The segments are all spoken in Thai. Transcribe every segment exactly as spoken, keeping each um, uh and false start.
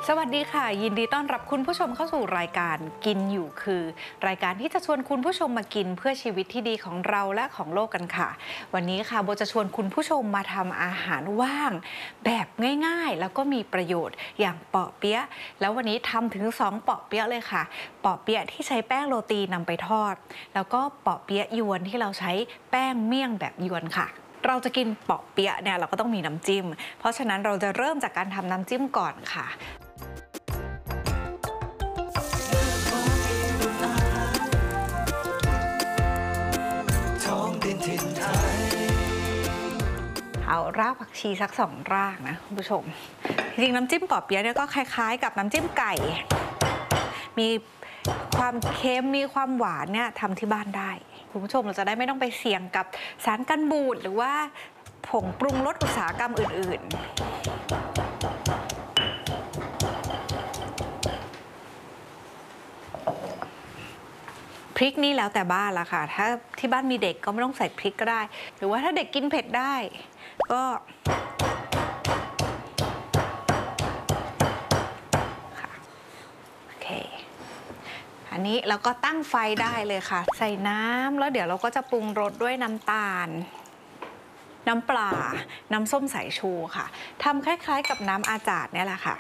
สวัสดีค่ะยินดีต้อนรับคุณผู้ชมเข้าสู่รายการกินอยู่คือ รายการที่จะชวนคุณผู้ชมมากินเพื่อชีวิตที่ดีของเราและของโลกกันค่ะวันนี้ค่ะโบจะชวนคุณผู้ชมมาทำอาหารว่างแบบง่ายๆแล้วก็มีประโยชน์อย่างเปาะเปี๊ยะแล้ววันนี้ทำถึงสองเปาะเปี๊ยะเลยค่ะเปาะเปี๊ยะที่ใช้แป้งโรตีนำไปทอดแล้วก็เปาะเปี๊ยะยวนที่เราใช้แป้งเมี่ยงแบบยวนค่ะเราจะกินเปาะเปี๊ยะเนี่ยเราก็ต้องมีน้ำจิ้มเพราะฉะนั้นเราจะเริ่มจากการทำน้ำจิ้มก่อนค่ะเอารากผักชีสักสองรากนะคุณผู้ชมจริงๆน้ำจิ้มปอเปี๊ยะเนี่ยก็คล้ายๆกับน้ำจิ้มไก่มีความเค็มมีความหวานเนี่ยทำที่บ้านได้คุณผู้ชมเราจะได้ไม่ต้องไปเสี่ยงกับสารกันบูดหรือว่าผงปรุงรสอุตสาหกรรมอื่นๆพริกนี่แล้วแต่บ้านละค่ะถ้าที่บ้านมีเด็กก็ไม่ต้องใส่พริกก็ได้หรือว่าถ้าเด็กกินเผ็ดได้ก็ค่ะโอเคอันนี้เราก็ตั้งไฟได้เลยค่ะใส่น้ำแล้วเดี๋ยวเราก็จะปรุงรสด้วยน้ำตาลน้ำปลาน้ำส้มสายชูค่ะทำคล้ายๆกับน้ำอาจาดเนี่ยแหละค่ะ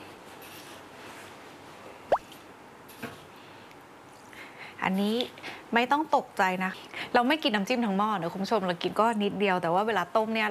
อันนี้ไม่ต้องตกใจนะเราไม่กินน้ำจิ้มทั้งหม้อนะคุณผู้ชมเรากินก็นิดเดียวแต่ว่าเวลาต้มเนี่ย